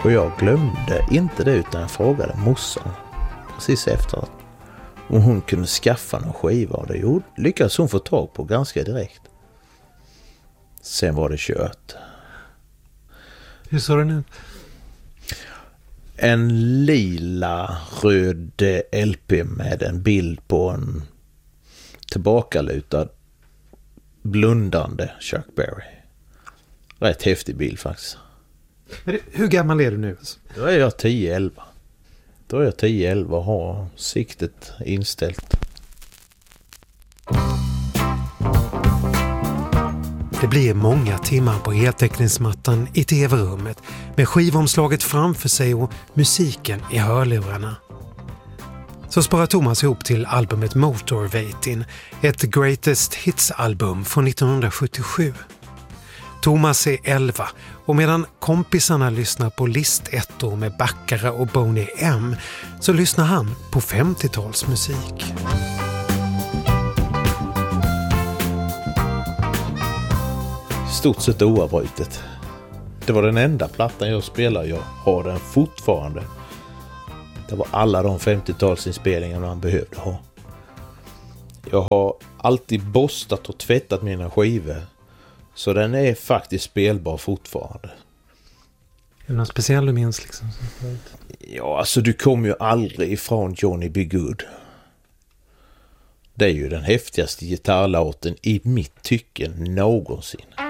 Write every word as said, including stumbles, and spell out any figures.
Och jag glömde inte det, utan jag frågade morsan precis efteråt om hon kunde skaffa någon skiva, och det gjorde, lyckades hon få tag på ganska direkt. Sen var det kört. Hur såg den ut? En lila röd L P med en bild på en tillbakalutad blundande Chuck Berry. Rätt häftig bild faktiskt. Hur gammal är du nu? Då är jag tio elva. Då är jag tio elva och har siktet inställt. Det blir många timmar på heltäckningsmattan i tv-rummet med skivomslaget framför sig och musiken i hörlurarna. Så sparar Thomas ihop till albumet Motorvatin, ett Greatest Hits-album från nittonhundrasjuttiosju. Thomas är elva och medan kompisarna lyssnar på listettor med Baccara och Boney M så lyssnar han på femtiotalsmusik. Stort sett oavbrutet. Det var den enda plattan jag spelade. Jag har den fortfarande. Det var alla de femtiotalsinspelningar man behövde ha. Jag har alltid borstat och tvättat mina skivor. Så den är faktiskt spelbar fortfarande. Är det något speciellt du minns liksom? Ja, alltså du kommer ju aldrig ifrån Johnny B. Good. Det är ju den häftigaste gitarrlåten i mitt tycke någonsin.